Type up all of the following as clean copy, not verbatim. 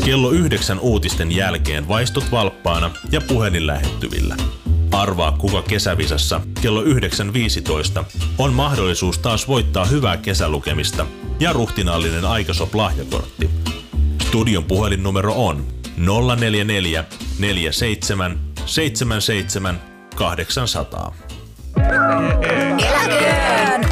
Kello 9 uutisten jälkeen vaistut valppaana ja puhelin lähettyvillä. Arvaa kuka kesävisassa kello 9.15 on mahdollisuus taas voittaa hyvää kesälukemista ja ruhtinaallinen Aikasop-lahjakortti. Studion puhelinnumero on 044 47 77 800. Eläköön!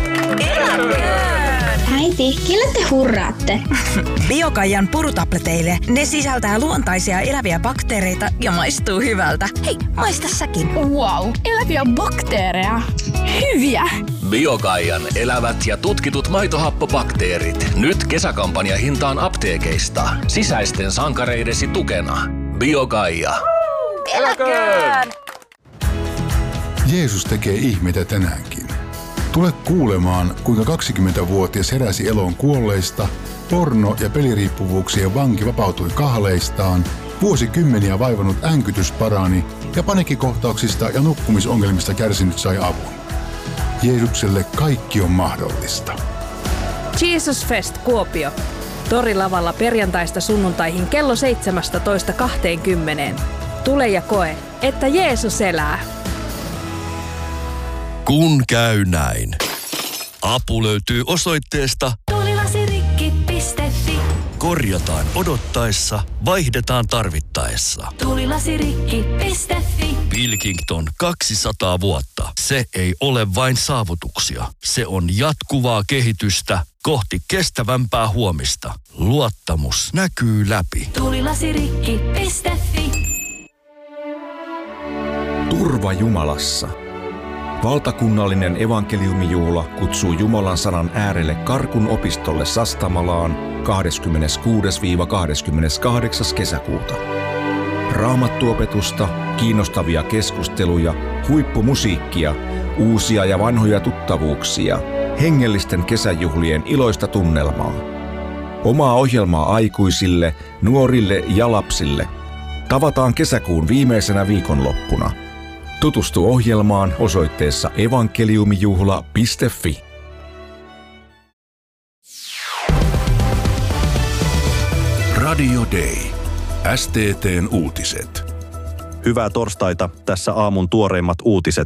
Äiti, kelle te hurraatte? Biokaian purutableteille. Ne sisältää luontaisia eläviä bakteereita ja maistuu hyvältä. Hei, maista säkin. Wow, eläviä bakteereja. Hyviä! Biokaian elävät ja tutkitut maitohappobakteerit. Nyt kesäkampanja hintaan apteekeista. Sisäisten sankareidesi tukena. Biokaia. Eläköön! Jeesus tekee ihmeitä tänäänkin. Tule kuulemaan, kuinka 20-vuotias heräsi eloon kuolleista, porno- ja peliriippuvuuksien vanki vapautui kahleistaan, vuosikymmeniä vaivannut änkytys parani ja paniikkikohtauksista ja nukkumisongelmista kärsinyt sai avun. Jeesukselle kaikki on mahdollista. Jesus Fest Kuopio. Torilavalla perjantaista sunnuntaihin kello 17.20. Tule ja koe, että Jeesus elää. Kun käy näin. Apu löytyy osoitteesta tulilasirikki.fi. Korjataan odottaessa, vaihdetaan tarvittaessa. Tulilasirikki.fi. Pilkington 200 vuotta. Se ei ole vain saavutuksia. Se on jatkuvaa kehitystä kohti kestävämpää huomista. Luottamus näkyy läpi. Tulilasirikki.fi. Turva Jumalassa. Valtakunnallinen evankeliumijuhla kutsuu Jumalan sanan äärelle Karkun opistolle Sastamalaan 26-28. kesäkuuta. Raamattuopetusta, kiinnostavia keskusteluja, huippumusiikkia, uusia ja vanhoja tuttavuuksia, hengellisten kesäjuhlien iloista tunnelmaa. Omaa ohjelmaa aikuisille, nuorille ja lapsille. Tavataan kesäkuun viimeisenä viikonloppuna. Tutustu ohjelmaan osoitteessa evankeliumijuhla.fi. Radio Day. STT:n uutiset. Hyvää torstaita, tässä aamun tuoreimmat uutiset.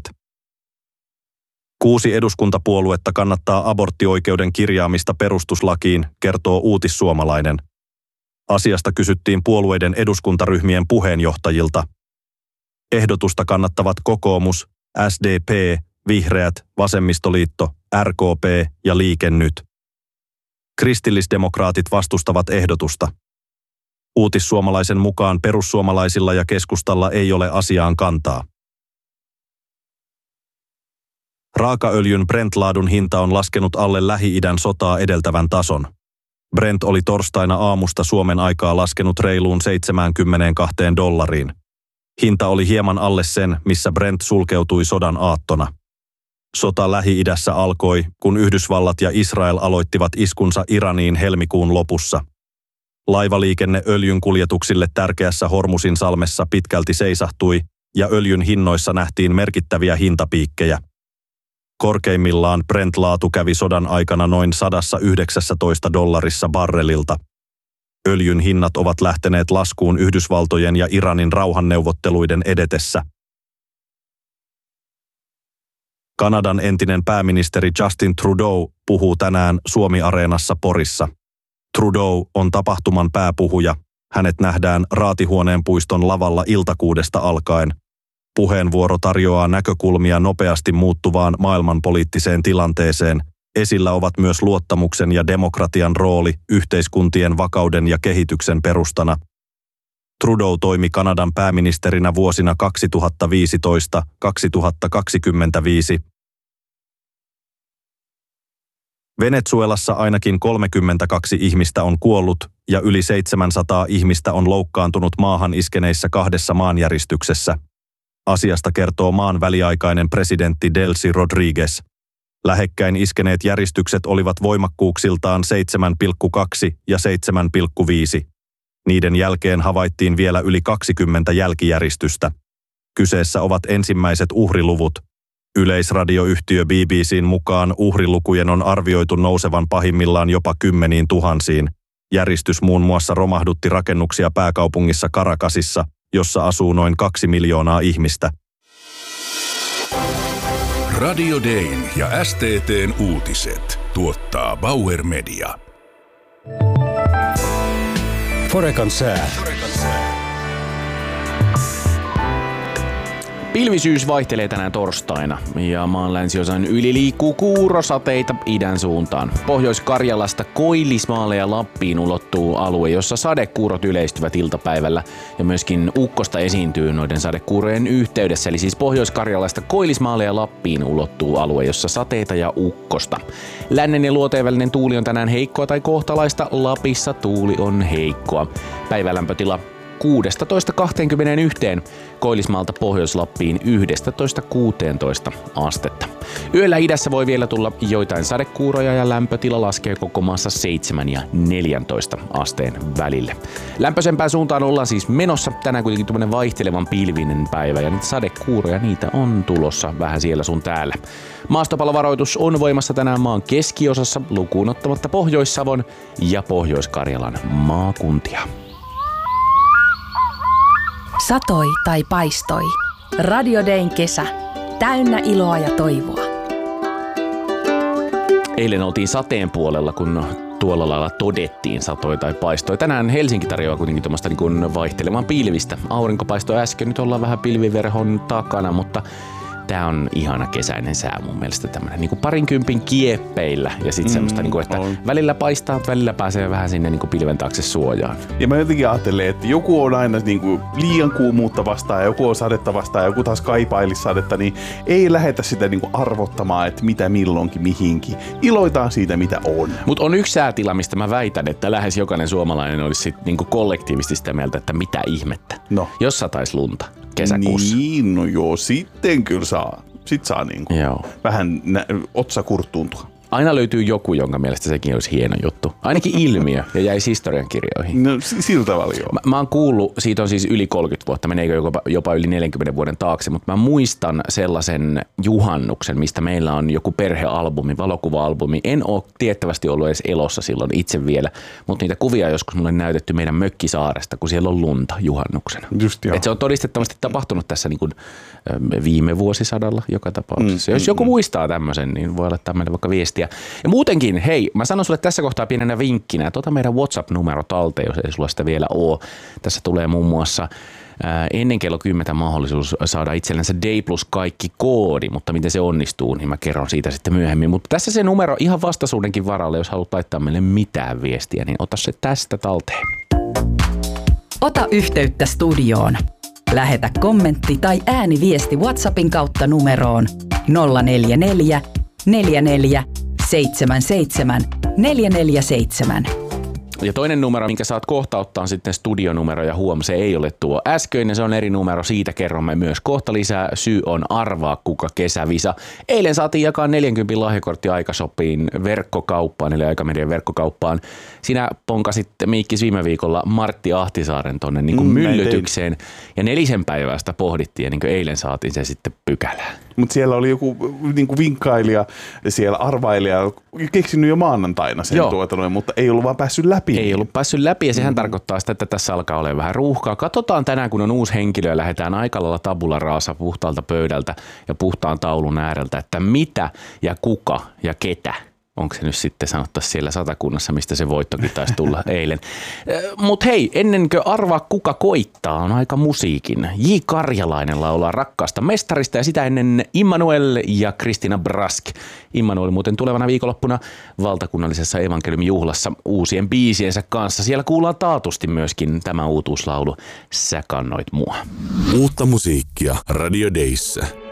6 eduskuntapuoluetta kannattaa aborttioikeuden kirjaamista perustuslakiin, kertoo Uutissuomalainen. Asiasta kysyttiin puolueiden eduskuntaryhmien puheenjohtajilta. Ehdotusta kannattavat kokoomus, SDP, Vihreät, Vasemmistoliitto, RKP ja Liike Nyt. Kristillisdemokraatit vastustavat ehdotusta. Uutissuomalaisen mukaan perussuomalaisilla ja keskustalla ei ole asiaan kantaa. Raakaöljyn Brent-laadun hinta on laskenut alle Lähi-idän sotaa edeltävän tason. Brent oli torstaina aamusta Suomen aikaa laskenut reiluun $72. Hinta oli hieman alle sen, missä Brent sulkeutui sodan aattona. Sota Lähi-idässä alkoi, kun Yhdysvallat ja Israel aloittivat iskunsa Iraniin helmikuun lopussa. Laivaliikenne öljyn kuljetuksille tärkeässä Hormusin salmessa pitkälti seisahtui ja öljyn hinnoissa nähtiin merkittäviä hintapiikkejä. Korkeimmillaan Brent-laatu kävi sodan aikana noin $119 barrelilta. Öljyn hinnat ovat lähteneet laskuun Yhdysvaltojen ja Iranin rauhanneuvotteluiden edetessä. Kanadan entinen pääministeri Justin Trudeau puhuu tänään Suomi-areenassa Porissa. Trudeau on tapahtuman pääpuhuja. Hänet nähdään Raatihuoneen puiston lavalla iltakuudesta alkaen. Puheenvuoro tarjoaa näkökulmia nopeasti muuttuvaan maailmanpoliittiseen tilanteeseen. Esillä ovat myös luottamuksen ja demokratian rooli yhteiskuntien vakauden ja kehityksen perustana. Trudeau toimi Kanadan pääministerinä vuosina 2015-2025. Venezuelassa ainakin 32 ihmistä on kuollut ja yli 700 ihmistä on loukkaantunut maahan iskeneissä 2 maanjäristyksessä. Asiasta kertoo maan väliaikainen presidentti Delcy Rodriguez. Lähekkäin iskeneet järistykset olivat voimakkuuksiltaan 7,2 ja 7,5. Niiden jälkeen havaittiin vielä yli 20 jälkijäristystä. Kyseessä ovat ensimmäiset uhriluvut. Yleisradioyhtiö BBC:n mukaan uhrilukujen on arvioitu nousevan pahimmillaan jopa 10 000. Järistys muun muassa romahdutti rakennuksia pääkaupungissa Caracasissa, jossa asuu noin 2 miljoonaa ihmistä. Radio Dayn ja STT:n uutiset tuottaa Bauer Media. Forecan sää. Pilvisyys vaihtelee tänään torstaina ja maan länsiosan yli liikkuu kuurosateita idän suuntaan. Pohjois-Karjalasta Koillismaalle ja Lappiin ulottuu alue, jossa sadekuurot yleistyvät iltapäivällä ja myöskin ukkosta esiintyy noiden sadekuurojen yhteydessä. Eli siis Pohjois-Karjalasta Koillismaalle ja Lappiin ulottuu alue, jossa sateita ja ukkosta. Lännen ja luoteen välinen tuuli on tänään heikkoa tai kohtalaista. Lapissa tuuli on heikkoa. Päivälämpötila 16-21, Koillismaalta Pohjois-Lappiin 11-16 astetta. Yöllä idässä voi vielä tulla joitain sadekuuroja ja lämpötila laskee koko maassa 7 ja 14 asteen välille. Lämpöisempään suuntaan ollaan siis menossa. Tänään kuitenkin tuommoinen vaihtelevan pilvinen päivä ja niitä sadekuuroja niitä on tulossa vähän siellä sun täällä. Maastopalovaroitus on voimassa tänään maan keskiosassa lukuun ottamatta Pohjois-Savon ja Pohjois-Karjalan maakuntia. Satoi tai paistoi. Radio Dayn kesä. Täynnä iloa ja toivoa. Eilen oltiin sateen puolella, kun tuolla lailla todettiin satoi tai paistoi. Tänään Helsinki tarjoaa kuitenkin tuommoista niin vaihtelevan pilvistä. Aurinko paistoi äsken, nyt ollaan vähän pilviverhon takana, mutta tää on ihana kesäinen sää mun mielestä tämmönen niinku 20 kieppeillä ja sit semmoista niinku, että välillä paistaa, välillä pääsee vähän sinne niinku pilven taakse suojaan. Ja mä jotenkin ajattelen, että joku on aina niinku liian kuumuutta vastaan ja joku on sadetta vastaan ja joku taas kaipailisi sadetta, niin ei lähetä sitä niinku arvottamaan, että mitä milloinkin mihinkin. Iloitaan siitä, mitä on. Mut on yksi säätila, mistä mä väitän, että lähes jokainen suomalainen olisi sit niinku kollektiivisesti sitä mieltä, että mitä ihmettä. No. Jos satais lunta kesäkuussa. Niin, no joo, sitten kyllä saa. Sitten saa niinku vähän otsa kurttuuntua. Aina löytyy joku, jonka mielestä sekin olisi hieno juttu. Ainakin ilmiö ja jäisi historiankirjoihin. No sillä tavalla joo. Mä oon kuullut, siitä on siis yli 30 vuotta, meneekö jopa yli 40 vuoden taakse, mutta mä muistan sellaisen juhannuksen, mistä meillä on joku perhealbumi, valokuva-albumi. En ole tiettävästi ollut edes elossa silloin itse vielä, mutta niitä kuvia joskus mulle näytetty meidän mökkisaaresta, kun siellä on lunta juhannuksena. Just joo. Et se on todistettavasti tapahtunut tässä niin kuin viime vuosisadalla joka tapauksessa. Jos joku muistaa tämmöisen, niin voi laittaa meille vaikka viestiä. Ja muutenkin, hei, mä sanon sulle tässä kohtaa pienenä vinkkinä, että ota meidän WhatsApp-numero talteen, jos ei sulla sitä vielä ole. Tässä tulee muun muassa ennen kello 10 mahdollisuus saada itsellensä Day Plus kaikki koodi, mutta miten se onnistuu, niin mä kerron siitä sitten myöhemmin. Mutta tässä se numero ihan vastaisuudenkin varalle, jos haluat laittaa meille mitään viestiä, niin ota se tästä talteen. Ota yhteyttä studioon. Lähetä kommentti tai ääniviesti WhatsAppin kautta numeroon 044 44 77 447. Ja toinen numero, minkä saat kohta ottaa, on sitten studionumero ja huom, se ei ole tuo äskeinen, se on eri numero, siitä kerromme myös kohta lisää. Syy on arvaa kuka kesävisa. Eilen saatiin jakaa 40 lahjakortti Aikashopiin verkkokauppaan, eli Aikamedian verkkokauppaan. Sinä ponkasit Miikkis viime viikolla Martti Ahtisaaren tonne niin kuin myllytykseen ja 4 päivää sitä pohdittiin ja niin kuin eilen saatiin se sitten pykälään. Mutta siellä oli joku niinku vinkkailija, siellä arvailija, keksinyt jo maanantaina sen mutta ei ollut vaan päässyt läpi. Ei ollut päässyt läpi ja sehän tarkoittaa sitä, että tässä alkaa olla vähän ruuhkaa. Katsotaan tänään, kun on uusi henkilö ja lähdetään aika lailla tabula rasa puhtaalta pöydältä ja puhtaan taulun ääreltä, että mitä ja kuka ja ketä. Onko se nyt sitten sanottaisiin siellä Satakunnassa, mistä se voittokin taisi tulla eilen. Mutta hei, ennen kuin arvaa kuka koittaa, on aika musiikin. J. Karjalainen laulaa Rakkaasta mestarista ja sitä ennen Immanuel ja Kristina Brask. Immanuel muuten tulevana viikonloppuna valtakunnallisessa evankeliumijuhlassa uusien biisiensä kanssa. Siellä kuullaan taatusti myöskin tämä uutuuslaulu Sä kannoit mua. Uutta musiikkia Radio Dayssä.